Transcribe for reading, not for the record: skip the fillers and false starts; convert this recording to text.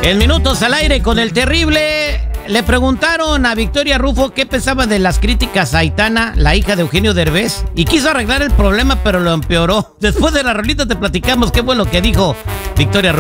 En Minutos al Aire con el Terrible, le preguntaron a Victoria Rufo qué pensaba de las críticas a Aitana, la hija de Eugenio Derbez, y quiso arreglar el problema, pero lo empeoró. Después de la rolita te platicamos qué fue lo que dijo Victoria Rufo.